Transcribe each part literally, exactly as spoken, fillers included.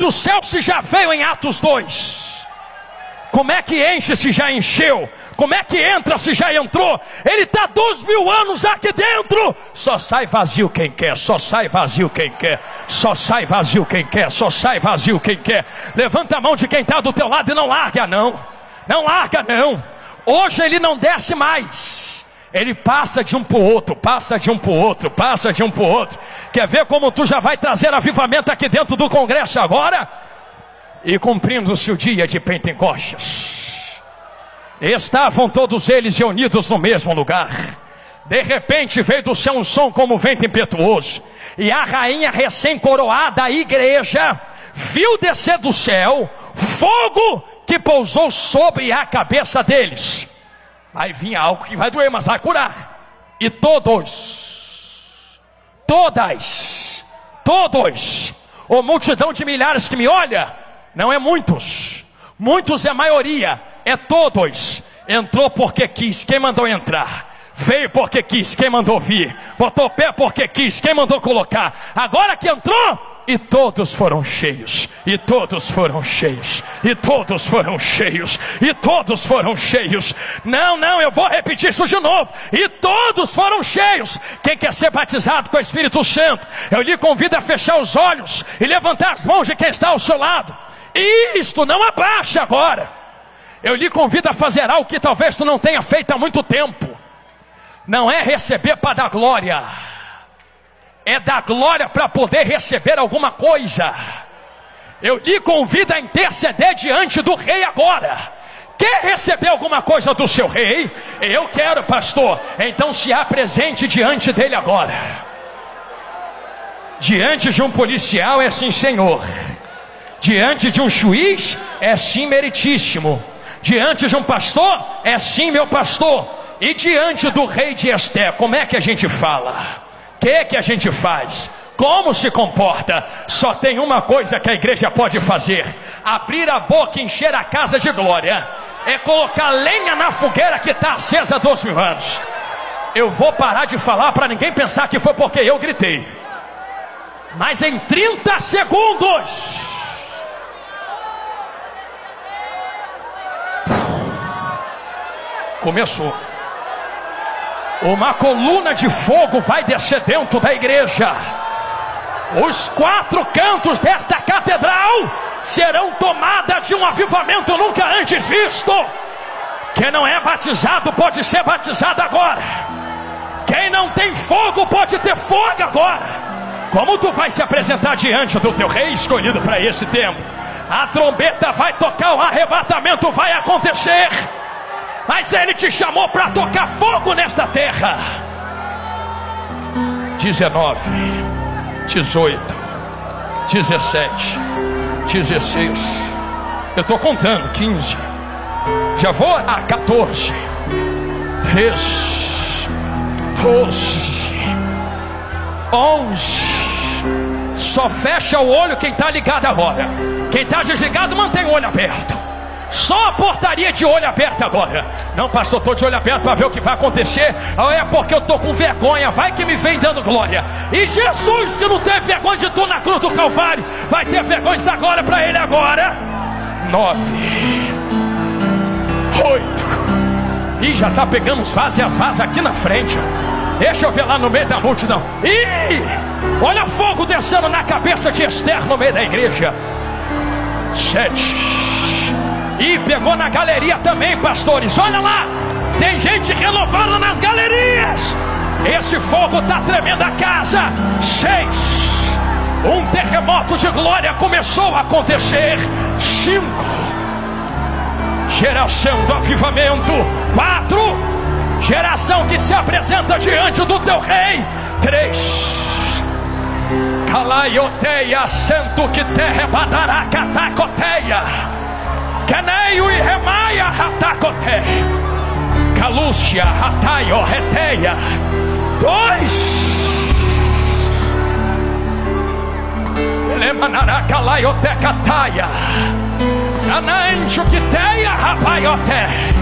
do céu se já veio em Atos dois? Como é que enche se já encheu? Como é que entra se já entrou? Ele está dois mil anos aqui dentro. Só sai vazio quem quer, só sai vazio quem quer, só sai vazio quem quer, só sai vazio quem quer. Levanta a mão de quem está do teu lado e não larga não. Não larga não. Hoje ele não desce mais. Ele passa de um para o outro, passa de um para o outro, passa de um para o outro. Quer ver como tu já vai trazer avivamento aqui dentro do congresso agora? E cumprindo-se o dia de Pentecostes. Estavam todos eles reunidos no mesmo lugar. De repente veio do céu um som como vento impetuoso. E a rainha recém-coroada, a igreja, viu descer do céu fogo que pousou sobre a cabeça deles. Aí vinha algo que vai doer, mas vai curar. E todos, todas, todos, ou multidão de milhares que me olha, não é muitos, muitos é a maioria, é todos. Entrou porque quis, quem mandou entrar? Veio porque quis, quem mandou vir? Botou o pé porque quis, quem mandou colocar? Agora que entrou, e todos foram cheios, e todos foram cheios, e todos foram cheios, e todos foram cheios. Não, não, eu vou repetir isso de novo. E todos foram cheios. Quem quer ser batizado com o Espírito Santo, eu lhe convido a fechar os olhos e levantar as mãos de quem está ao seu lado. E isto não abaixa agora. Eu lhe convido a fazer algo que talvez tu não tenha feito há muito tempo. Não é receber para dar glória, é dar glória para poder receber alguma coisa. Eu lhe convido a interceder diante do rei agora. Quer receber alguma coisa do seu rei? Eu quero, pastor. Então se apresente diante dele agora. Diante de um policial é sim, senhor. Diante de um juiz é sim, meritíssimo. Diante de um pastor é sim, meu pastor. E diante do rei de Esté, como é que a gente fala? O que que a gente faz? Como se comporta? Só tem uma coisa que a igreja pode fazer: abrir a boca e encher a casa de glória. É colocar lenha na fogueira que está acesa há dois mil anos. Eu vou parar de falar para ninguém pensar que foi porque eu gritei. Mas em trinta segundos, começou. Uma coluna de fogo vai descer dentro da igreja. Os quatro cantos desta catedral serão tomadas de um avivamento nunca antes visto. Quem não é batizado pode ser batizado agora. Quem não tem fogo pode ter fogo agora. Como tu vai se apresentar diante do teu rei escolhido para esse tempo? A trombeta vai tocar, o arrebatamento vai acontecer. Mas ele te chamou para tocar fogo nesta terra. dezenove, dezoito, dezessete, dezesseis. Eu estou contando. quinze. Já vou a quatorze, treze, doze, onze. Só fecha o olho quem está ligado agora. Quem está desligado mantém o olho aberto. Só a portaria de olho aberto agora. Não, pastor, estou de olho aberto para ver o que vai acontecer. Ou é porque eu estou com vergonha? Vai que me vem dando glória. E Jesus, que não teve vergonha de tu na cruz do Calvário, vai ter vergonha de dar glória para ele agora. Nove, oito. Ih, já está pegando os vasos e as vasas aqui na frente. Deixa eu ver lá no meio da multidão. Ih, olha fogo descendo na cabeça de Esther no meio da igreja. Sete. E pegou na galeria também, pastores. Olha lá, tem gente renovada nas galerias. Esse fogo está tremendo a casa. Seis. Um terremoto de glória começou a acontecer. Cinco. Geração do avivamento. Quatro. Geração que se apresenta diante do teu rei. Três. Calaioteia, santo que terra badará catacoteia. Caneio e remaia ratacote. Calúcia, rataio, reteia. Dois. Elemanará calaiote cataia. Anancho que teia rapaiote.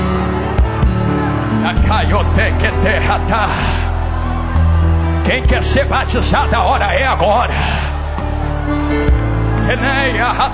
Acaiote que te rata. Quem quer ser batizado, a hora é agora. Keneia